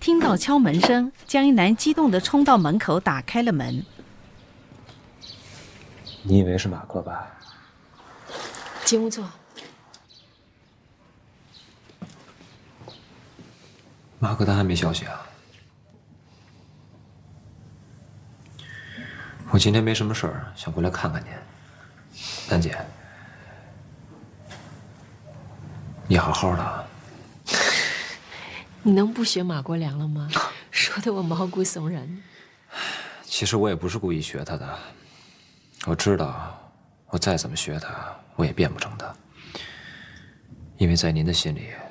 听到敲门声，江一南激动地冲到门口，打开了门。 你以为是马哥吧？ 进屋坐。 马哥他还没消息啊？我今天没什么事儿，想过来看看您。丹姐，你好好的。 你能不学马国良了吗？说的我毛骨悚然。 其实我也不是故意学他的，我知道，我再怎么学他，我也变不成他。因为在您的心里，